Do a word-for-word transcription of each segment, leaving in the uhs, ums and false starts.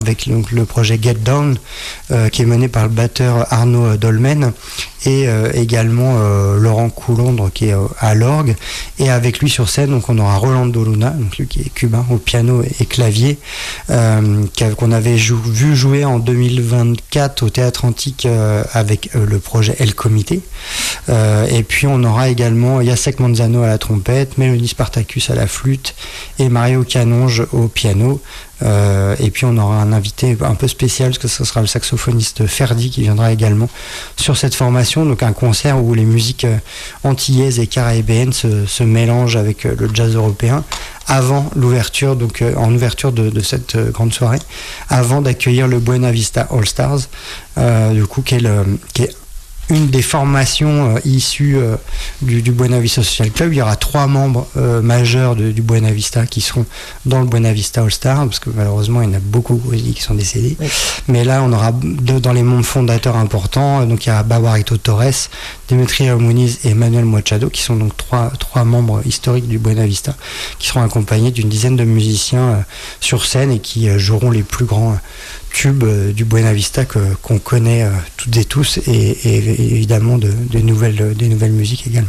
avec donc, le projet Get Down, euh, qui est mené par le batteur Arnaud Dolmen, et euh, également euh, Laurent Coulondre qui est euh, à l'orgue, et avec lui sur scène donc on aura Rolando Luna, donc lui qui est cubain au piano et clavier, euh, qu'on avait jou- vu jouer en deux mille vingt-quatre au Théâtre Antique euh, avec euh, le projet El Comité, euh, et puis on aura également Jacek Manzano à la trompette, Mélanie Spartacus à la flûte et Mario Canonge au piano. Euh, et puis on aura un invité un peu spécial parce que ce sera le saxophoniste Ferdi qui viendra également sur cette formation, donc un concert où les musiques antillaises et caribéennes se, se mélangent avec le jazz européen avant l'ouverture, donc euh, en ouverture de, de cette euh, grande soirée, avant d'accueillir le Buena Vista All Stars, euh, du coup qui est, le, qui est une des formations euh, issues euh, du, du Buena Vista Social Club. Il y aura trois membres euh, majeurs de, du Buena Vista qui seront dans le Buena Vista All Star, parce que malheureusement il y en a beaucoup qui sont décédés. Oui. Mais là on aura deux dans les membres fondateurs importants, donc il y a Barbarito Torres, Demetrio Muniz et Manuel Machado, qui sont donc trois, trois membres historiques du Buena Vista, qui seront accompagnés d'une dizaine de musiciens euh, sur scène et qui euh, joueront les plus grands tubes euh, du Buena Vista que, qu'on connaît euh, toutes et tous, et, et, et évidemment de, de nouvelles, des nouvelles musiques également.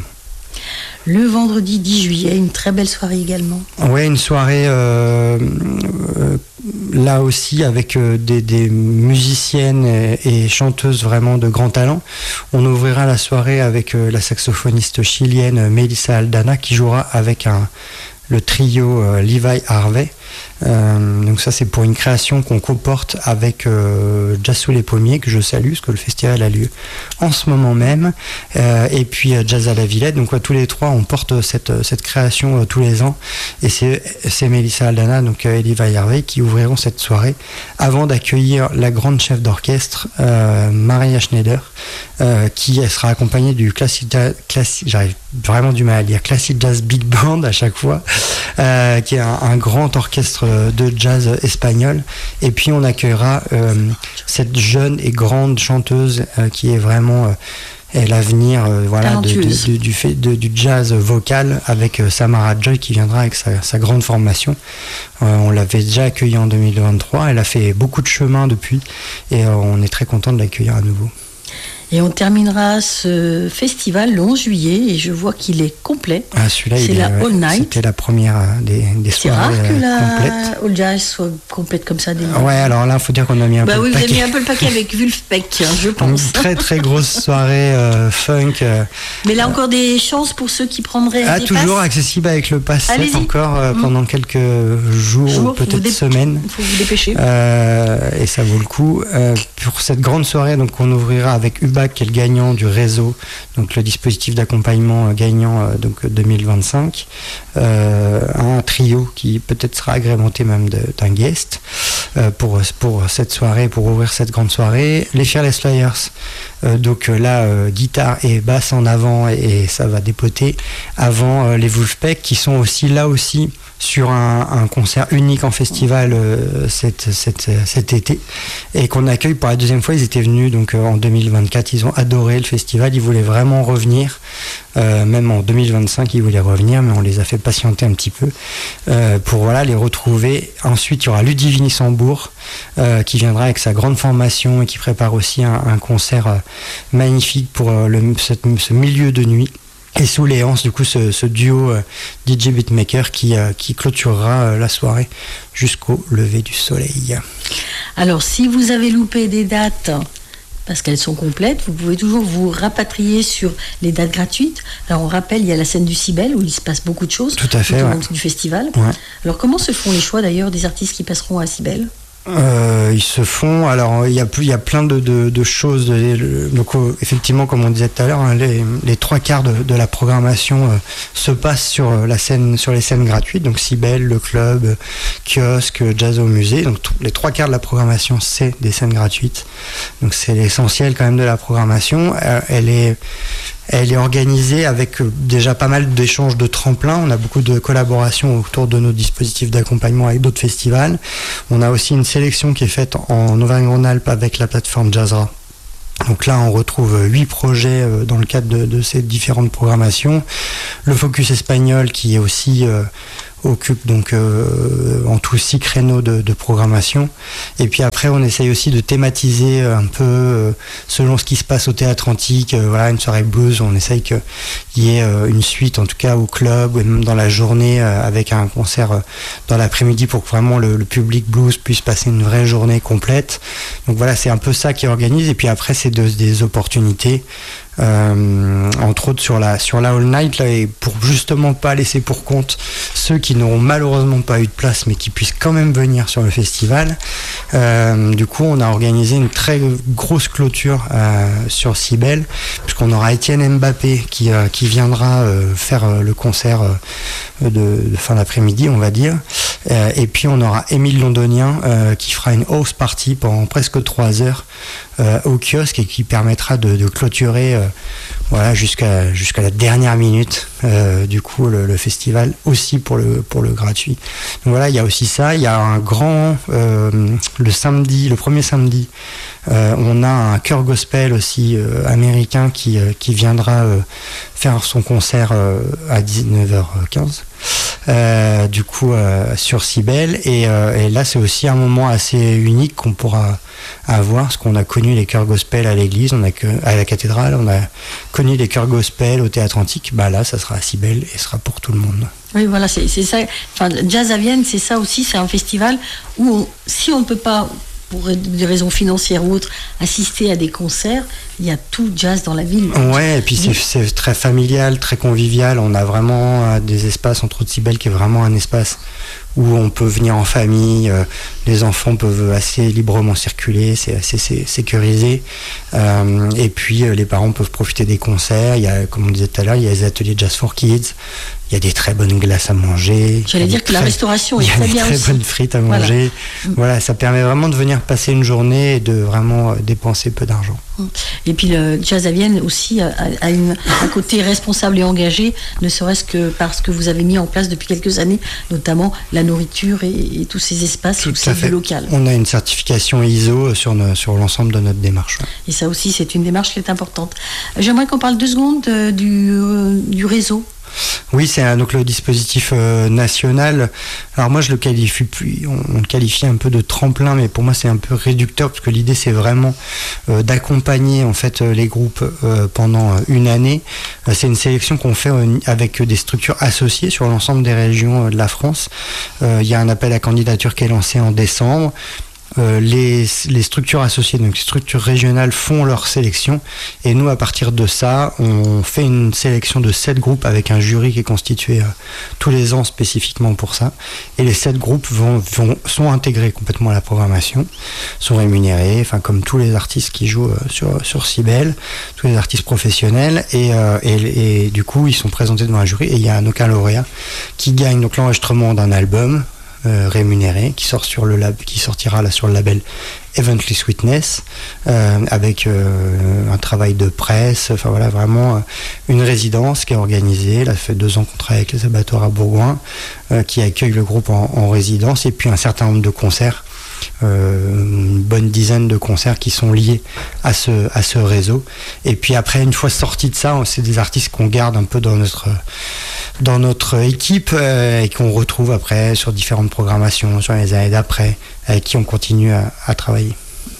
Le vendredi dix juillet, une très belle soirée également. Ouais, une soirée euh, euh, là aussi avec euh, des, des musiciennes et, et chanteuses vraiment de grand talent. On ouvrira la soirée avec euh, la saxophoniste chilienne Melissa Aldana qui jouera avec un, le trio euh, Levi Harvey. Euh, donc ça c'est pour une création qu'on comporte avec euh, Jazz sous les pommiers, que je salue parce que le festival a lieu en ce moment même, euh, et puis euh, Jazz à la Villette. Donc ouais, tous les trois on porte cette, cette création euh, tous les ans, et c'est, c'est Melissa Aldana donc, euh, et Levi Harvey qui ouvriront cette soirée avant d'accueillir la grande chef d'orchestre euh, Maria Schneider, euh, qui sera accompagnée du classic, classic j'arrive vraiment du mal à dire Classic Jazz Big Band à chaque fois, euh, qui est un, un grand orchestre de jazz espagnol. Et puis on accueillera euh, cette jeune et grande chanteuse euh, qui est vraiment euh, l'avenir euh, voilà, de, de, de, du, fait, de, du jazz vocal, avec euh, Samara Joy qui viendra avec sa, sa grande formation. Euh, on l'avait déjà accueillie en deux mille vingt-trois, elle a fait beaucoup de chemin depuis, et euh, on est très content de l'accueillir à nouveau. Et on terminera ce festival le onze juillet, et je vois qu'il est complet. Ah, celui-là, c'est il la est, All Night. C'était la première des, des c'est soirées complètes. C'est rare que complètes. la All Jazz soit complète comme ça. Des ouais, alors là, il faut dire qu'on a mis un bah peu oui, le paquet. paquet. Vous avez mis un peu le paquet avec Vulfpeck, je pense. Une très très grosse soirée euh, funk. Euh, Mais là, encore des chances pour ceux qui prendraient ah, des toujours passes. accessible avec le pass Allez-y. encore euh, mmh. pendant quelques jours, jours ou peut-être dé... semaines. Il faut vous dépêcher. Euh, et ça vaut le coup. Euh, pour cette grande soirée, donc, on ouvrira avec U B A C, qui est le gagnant du réseau, donc le dispositif d'accompagnement euh, gagnant euh, donc deux mille vingt-cinq, euh, un trio qui peut-être sera agrémenté même de, d'un guest euh, pour, pour cette soirée, pour ouvrir cette grande soirée. Les Fearless Flyers, euh, donc euh, là euh, guitare et basse en avant, et, et ça va dépoter avant euh, les Wolfpack, qui sont aussi là aussi sur un, un concert unique en festival euh, cet, cet, cet été, et qu'on accueille pour la deuxième fois. Ils étaient venus donc euh, en deux mille vingt-quatre, ils ont adoré le festival, ils voulaient vraiment revenir, euh, même en deux mille vingt-cinq ils voulaient revenir, mais on les a fait patienter un petit peu euh, pour voilà, les retrouver. Ensuite il y aura Ludivine Sambourg euh, qui viendra avec sa grande formation et qui prépare aussi un, un concert euh, magnifique pour euh, le, cette, ce milieu de nuit. Et sous les hanches, du coup, ce, ce duo euh, D J Beatmaker qui, euh, qui clôturera euh, la soirée jusqu'au lever du soleil. Alors, si vous avez loupé des dates, parce qu'elles sont complètes, vous pouvez toujours vous rapatrier sur les dates gratuites. Alors, on rappelle, il y a la scène du Cybèle où il se passe beaucoup de choses. Tout à fait, tout au ouais. long du festival. Ouais. Alors, comment se font les choix, d'ailleurs, des artistes qui passeront à Cybèle ? Euh, ils se font. Alors il y a il y a plein de, de, de choses. Donc euh, effectivement, comme on disait tout à l'heure, hein, les, les trois quarts de, de la programmation euh, se passent sur la scène, sur les scènes gratuites. Donc Cybèle, le club, euh, kiosque, jazz au musée. Donc t- les trois quarts de la programmation, c'est des scènes gratuites. Donc c'est l'essentiel quand même de la programmation. Euh, elle est Elle est organisée avec déjà pas mal d'échanges de tremplins. On a beaucoup de collaborations autour de nos dispositifs d'accompagnement avec d'autres festivals. On a aussi une sélection qui est faite en Auvergne-Rhône-Alpes avec la plateforme Jazzra. Donc là, on retrouve huit projets dans le cadre de, de ces différentes programmations. Le Focus espagnol qui est aussi... Euh, occupe donc euh, en tout six créneaux de, de programmation. Et puis après, on essaye aussi de thématiser un peu euh, selon ce qui se passe au Théâtre Antique. Euh, voilà, une soirée blues, on essaye qu'il y ait euh, une suite, en tout cas au club, ou même dans la journée, euh, avec un concert euh, dans l'après-midi pour que vraiment le, le public blues puisse passer une vraie journée complète. Donc voilà, c'est un peu ça qui organise. Et puis après, c'est de, des opportunités. Euh, entre autres sur la sur la All Night là, et pour justement pas laisser pour compte ceux qui n'auront malheureusement pas eu de place mais qui puissent quand même venir sur le festival. Euh, du coup, on a organisé une très grosse clôture euh, sur Cybèle, puisqu'on aura Étienne Mbappé qui euh, qui viendra euh, faire euh, le concert euh, de, de fin d'après-midi, on va dire. Euh, et puis on aura Émile Londonien euh, qui fera une house party pendant presque trois heures euh, au kiosque et qui permettra de, de clôturer euh, voilà, jusqu'à jusqu'à la dernière minute euh, du coup le, le festival, aussi pour le pour le gratuit. Donc voilà, il y a aussi ça. Il y a un grand euh, le samedi, le premier samedi, euh, on a un chœur gospel aussi euh, américain qui euh, qui viendra euh, faire son concert euh, à dix-neuf heures quinze. Euh, du coup euh, sur Cybèle et, euh, et là c'est aussi un moment assez unique qu'on pourra avoir, parce qu'on a connu les chœurs gospel à l'église, on a que, à la cathédrale, on a connu les chœurs gospel au Théâtre Antique. Bah là ça sera à Cybèle et sera pour tout le monde. Oui, voilà, c'est, c'est ça. Enfin, Jazz à Vienne, c'est ça aussi, c'est un festival où on, si on ne peut pas, pour des raisons financières ou autres, assister à des concerts, il y a tout jazz dans la ville. Ouais, et puis c'est, c'est très familial, très convivial. On a vraiment euh, des espaces, entre autres Cybèle, qui est vraiment un espace où on peut venir en famille, euh, les enfants peuvent assez librement circuler, c'est assez c'est, sécurisé. Euh, et puis euh, les parents peuvent profiter des concerts. Il y a, comme on disait tout à l'heure, il y a les ateliers Jazz for Kids. Il y a des très bonnes glaces à manger. J'allais dire que très, la restauration est très bien aussi. Il y a des très bonnes frites à manger. Voilà. Voilà, ça permet vraiment de venir passer une journée et de vraiment dépenser peu d'argent. Et puis le Jazz à Vienne aussi a, a une, un côté responsable et engagé, ne serait-ce que parce que vous avez mis en place depuis quelques années, notamment la nourriture et, et tous ces espaces où c'est du local. On a une certification I S O sur, nos, sur l'ensemble de notre démarche. Et ça aussi, c'est une démarche qui est importante. J'aimerais qu'on parle deux secondes du, euh, du réseau. Oui, c'est un, donc le dispositif euh, national. Alors moi, je le qualifie plus, on, on le qualifie un peu de tremplin, mais pour moi, c'est un peu réducteur parce que l'idée, c'est vraiment euh, d'accompagner en fait les groupes euh, pendant une année. Euh, c'est une sélection qu'on fait euh, avec des structures associées sur l'ensemble des régions euh, de la France. Euh, il y a un appel à candidature qui est lancé en décembre. Euh, les, les structures associées, donc les structures régionales, font leur sélection et nous, à partir de ça, on fait une sélection de sept groupes avec un jury qui est constitué euh, tous les ans spécifiquement pour ça, et les sept groupes vont, vont, sont intégrés complètement à la programmation, sont rémunérés, enfin comme tous les artistes qui jouent euh, sur, sur Cybèle, tous les artistes professionnels, et, euh, et, et du coup ils sont présentés devant un jury et il y a un aucun lauréat qui gagne donc l'enregistrement d'un album Euh, rémunéré qui sort sur le lab, qui sortira là sur le label Evently Sweetness, euh, avec euh, un travail de presse, enfin voilà, vraiment euh, une résidence qui est organisée. Là, ça fait deux ans qu'on travaille avec les abattoirs à Bourgoin, euh, qui accueille le groupe en, en résidence, et puis un certain nombre de concerts. Euh, une bonne dizaine de concerts qui sont liés à ce, à ce réseau. Et puis après, une fois sorti de ça, c'est des artistes qu'on garde un peu dans notre, dans notre équipe euh, et qu'on retrouve après sur différentes programmations, sur les années d'après, avec qui on continue à, à travailler.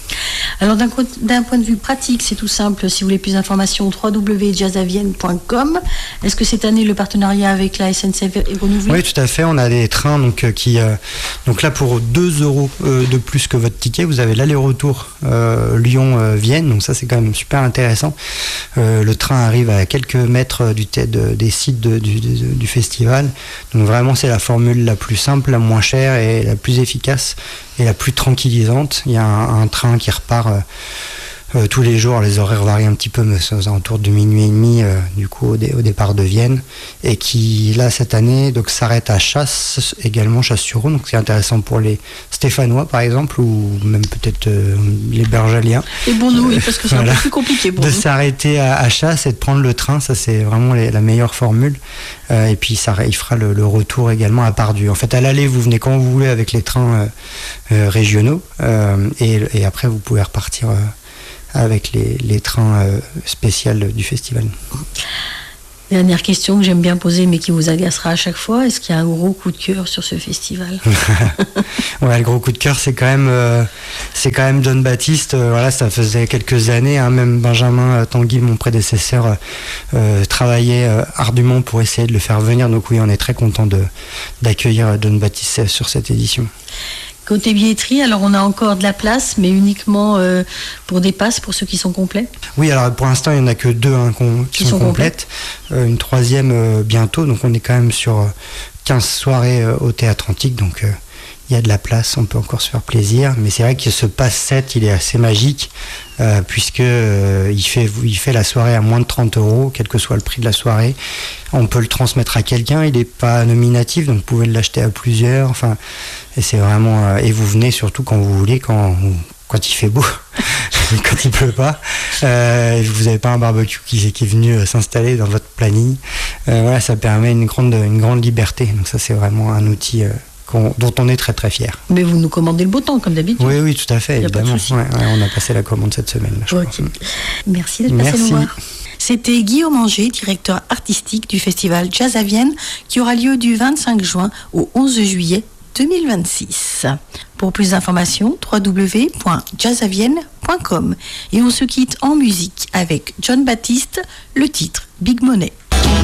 Alors d'un, d'un point de vue pratique, c'est tout simple. Si vous voulez plus d'informations, w w w point jazz à vienne point com. Est-ce que cette année le partenariat avec la S N C F est renouvelé ? Oui, tout à fait. On a des trains donc qui euh, donc là pour deux euros euh, de plus que votre ticket, vous avez l'aller-retour euh, Lyon-Vienne. Donc ça c'est quand même super intéressant. Euh, le train arrive à quelques mètres du t- de, des sites de, du, du, du festival. Donc vraiment c'est la formule la plus simple, la moins chère et la plus efficace et la plus tranquillisante. Il y a un, un train qui repart euh, euh, tous les jours. Les horaires varient un petit peu, mais c'est aux alentours de minuit et demi euh, du coup au, dé, au départ de Vienne, et qui là cette année donc s'arrête à Chasse également, Chasse-sur-Rhône. Donc c'est intéressant pour les Stéphanois par exemple, ou même peut-être euh, les Bergaliens. Et pour nous, oui, parce que c'est voilà. un peu plus compliqué pour de nous. s'arrêter à, à Chasse et de prendre le train, ça c'est vraiment les, la meilleure formule. Euh, et puis ça, il fera le, le retour également à Pardieu. En fait, à l'aller, vous venez quand vous voulez avec les trains euh, euh, régionaux, euh, et, et après vous pouvez repartir euh, avec les, les trains euh, spéciaux du festival. Dernière question que j'aime bien poser, mais qui vous agacera à chaque fois. Est-ce qu'il y a un gros coup de cœur sur ce festival? Ouais, le gros coup de cœur, c'est quand même, euh, c'est quand même John Baptiste. Euh, voilà, ça faisait quelques années, hein, même Benjamin euh, Tanguy, mon prédécesseur, euh, euh, travaillait euh, ardument pour essayer de le faire venir. Donc oui, on est très content de d'accueillir John Baptiste sur cette édition. Côté billetterie, alors on a encore de la place, mais uniquement euh, pour des passes, pour ceux qui sont complets? Oui, alors pour l'instant, il n'y en a que deux hein, qui, qui sont, sont complètes. Euh, une troisième euh, bientôt, donc on est quand même sur quinze soirées euh, au Théâtre Antique, donc euh, il y a de la place, on peut encore se faire plaisir. Mais c'est vrai que ce pass sept, il est assez magique, euh, puisque euh, il fait, il fait la soirée à moins de trente euros, quel que soit le prix de la soirée. On peut le transmettre à quelqu'un, il n'est pas nominatif, donc vous pouvez l'acheter à plusieurs. Enfin, et c'est vraiment, euh, et vous venez surtout quand vous voulez, quand, quand il fait beau, quand il pleut pas. Euh, vous n'avez pas un barbecue qui, qui est venu euh, s'installer dans votre planning. Euh, voilà, ça permet une grande, une grande liberté. Donc ça, c'est vraiment un outil. Euh, dont on est très très fier. Mais vous nous commandez le beau temps comme d'habitude. Oui, oui, tout à fait, évidemment. Ouais, ouais, on a passé la commande cette semaine. Là, je okay. crois. Merci d'être passé nous voir. C'était Guillaume Anger, directeur artistique du festival Jazz à Vienne, qui aura lieu du vingt-cinq juin au onze juillet deux mille vingt-six. Pour plus d'informations, w w w point jazz à vienne point com. Et on se quitte en musique avec John Baptiste, le titre Big Money.